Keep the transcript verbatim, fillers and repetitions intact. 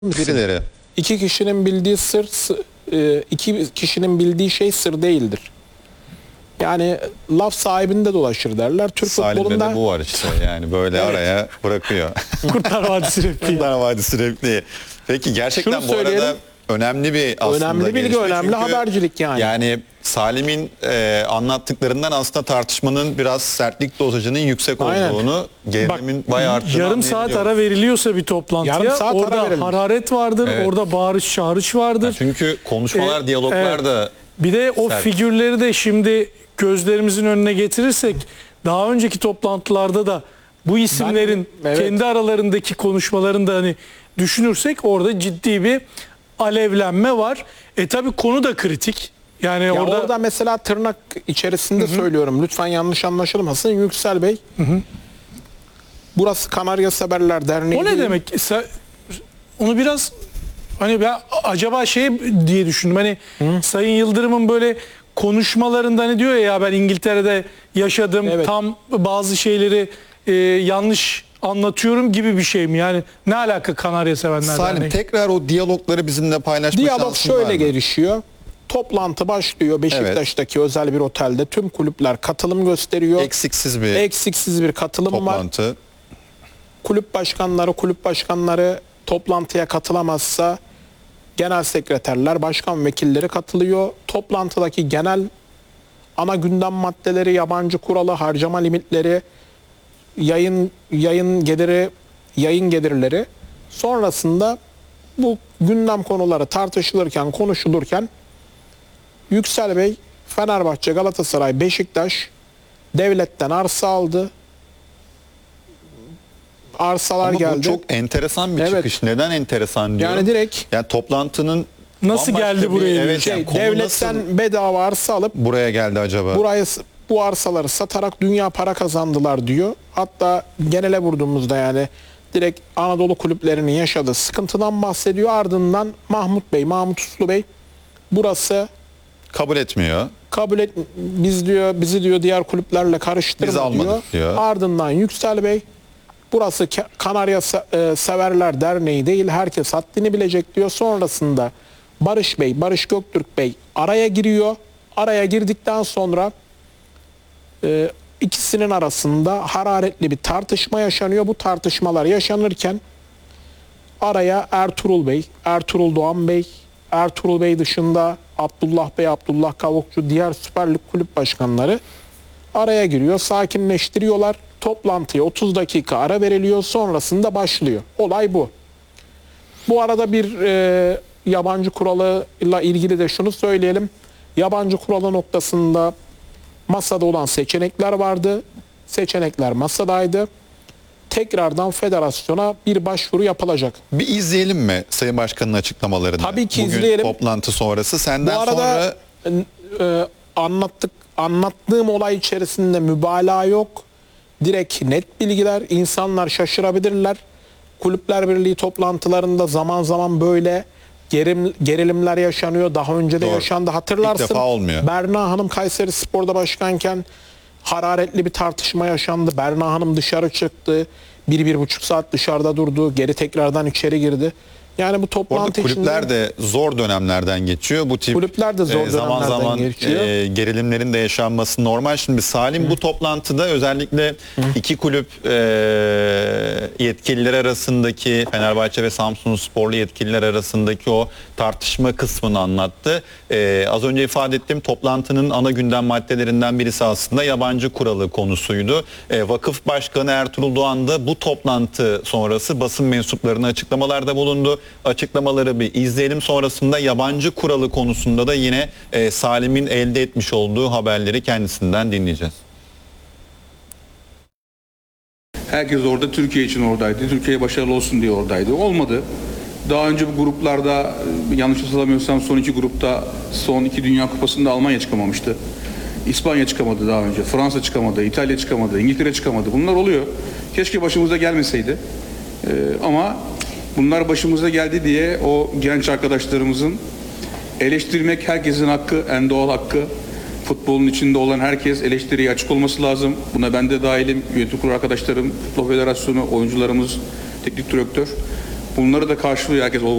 Birileri. İki kişinin bildiği sır, iki kişinin bildiği şey sır değildir. Yani laf sahibinde dolaşır derler. Türk Salim'de futbolunda de bu var işte, yani böyle Evet. araya bırakıyor. Kurtlar Vadisi repliği. Kurtlar Vadisi repliği. Peki gerçekten Şunu bu arada söyleyelim. önemli bir aslında Önemli bilgi, gelişme. önemli Çünkü habercilik yani. Yani Salim'in e, anlattıklarından aslında tartışmanın biraz sertlik dozajının yüksek Aynen. olduğunu, gerilimin bayağı arttığını Yarım saat anlayabiliyoruz. ara veriliyorsa bir toplantıya Yarım saat ara orada verilmiş. hararet vardır, Evet. orada bağırış çağrış vardır. Ya çünkü konuşmalar, Ee, diyaloglar evet. da Bir de o sert. figürleri de şimdi gözlerimizin önüne getirirsek daha önceki toplantılarda da bu isimlerin Ben- evet. kendi aralarındaki konuşmalarını da hani düşünürsek orada ciddi bir alevlenme var. E tabi konu da kritik. Yani ya orada, orada mesela tırnak içerisinde söylüyorum. Lütfen yanlış anlaşılmasın. Yüksel Bey. Burası Kanarya Severler Derneği. o ne değil. demek? Sen- Onu biraz hani ben acaba şey diye düşündüm. Hani Sayın Yıldırım'ın böyle konuşmalarında hani diyor ya, ya ben İngiltere'de yaşadım. Evet. Tam bazı şeyleri e, yanlış anlatıyorum gibi bir şey mi? Yani ne alaka Kanarya Sevenler Salim, Derneği? tekrar o diyalogları bizimle paylaşma Diyalog şansın var şöyle mı? gelişiyor. Toplantı başlıyor Beşiktaş'taki özel bir otelde. Tüm kulüpler katılım gösteriyor. Eksiksiz bir Eksiksiz bir katılım var. toplantı. Kulüp başkanları, kulüp başkanları toplantıya katılamazsa genel sekreterler, başkan vekilleri katılıyor. Toplantıdaki genel ana gündem maddeleri, yabancı kuralı, harcama limitleri, yayın yayın geliri, yayın gelirleri, sonrasında bu gündem konuları tartışılırken, konuşulurken Yüksel Bey Fenerbahçe, Galatasaray, Beşiktaş devletten arsa aldı. Arsalar Ama geldi. bu çok enteresan bir Evet. çıkış. Neden enteresan diyorum? Yani direkt yani toplantının Nasıl bambaşka geldi bir- buraya? Evet, şey, yani konu devletten nasıl bedava arsa alıp buraya geldi acaba? burayı bu arsaları satarak dünya para kazandılar diyor. Hatta genele vurduğumuzda yani direkt Anadolu kulüplerinin yaşadığı sıkıntıdan bahsediyor. Ardından Mahmut Bey, Mahmut Uslu Bey burası Kabul etmiyor. kabul et biz diyor bizi diyor diğer kulüplerle Biz karıştırma almadık diyor. diyor. Ardından Yüksel Bey burası Ke- Kanarya Se- e, Severler Derneği değil, herkes haddini bilecek diyor. Sonrasında Barış Bey, Barış Göktürk Bey araya giriyor. Araya girdikten sonra e, ikisinin arasında hararetli bir tartışma yaşanıyor. Bu tartışmalar yaşanırken araya Ertuğrul Bey, Ertuğrul Doğan Bey, Ertuğrul Bey dışında Abdullah Bey, Abdullah Kavukçu, diğer Süper Lig kulüp başkanları araya giriyor. Sakinleştiriyorlar. Toplantıya otuz dakika ara veriliyor. Sonrasında başlıyor. Olay bu. Bu arada bir e, yabancı kuralıyla ilgili de şunu söyleyelim. Yabancı kuralı noktasında masada olan seçenekler vardı. Seçenekler masadaydı. Tekrardan federasyona bir başvuru yapılacak. Bir izleyelim mi Sayın Başkan'ın açıklamalarını? Tabii ki Bugün izleyelim. toplantı sonrası. Bu Senden arada sonra e, anlattık anlattığım olay içerisinde mübalağa yok. Direkt net bilgiler. İnsanlar şaşırabilirler. Kulüpler Birliği toplantılarında zaman zaman böyle gerim, gerilimler yaşanıyor. Daha önce de Doğru. yaşandı. Hatırlarsın. İlk defa olmuyor. Berna Hanım Kayseri Spor'da başkanken hararetli bir tartışma yaşandı. Berna Hanım dışarı çıktı. Bir, bir buçuk saat dışarıda durdu. Geri tekrardan içeri girdi. Yani bu bu arada toplantı kulüpler içinde... de zor dönemlerden geçiyor. Bu tip Kulüpler de zor e, zaman dönemlerden zaman geçiyor. e, gerilimlerin de yaşanması normal. Şimdi Salim, bu toplantıda özellikle iki kulüp e, yetkililer arasındaki, Fenerbahçe ve Samsunsporlu yetkililer arasındaki o tartışma kısmını anlattı. E, az önce ifade ettiğim toplantının ana gündem maddelerinden birisi aslında yabancı kuralı konusuydu. E, Vakıf Başkanı Ertuğrul Doğan da bu toplantı sonrası basın mensuplarına açıklamalarda bulundu. Açıklamaları bir izleyelim. Sonrasında yabancı kuralı konusunda da yine e, Salim'in elde etmiş olduğu haberleri kendisinden dinleyeceğiz. Herkes orada Türkiye için oradaydı. Türkiye başarılı olsun diye oradaydı. Olmadı. Daha önce bu gruplarda, yanlış hatırlamıyorsam son iki grupta, son iki Dünya Kupası'nda Almanya çıkamamıştı. İspanya çıkamadı daha önce. Fransa çıkamadı, İtalya çıkamadı, İngiltere çıkamadı. Bunlar oluyor. Keşke başımıza gelmeseydi. Ee, ama bunlar başımıza geldi diye o genç arkadaşlarımızın eleştirmek herkesin hakkı, en doğal hakkı. Futbolun içinde olan herkes eleştiriye açık olması lazım. Buna ben de dahilim. Yönetim kurulu arkadaşlarım, Futbol Federasyonu, oyuncularımız, teknik direktör. Bunları da karşılıyor herkes.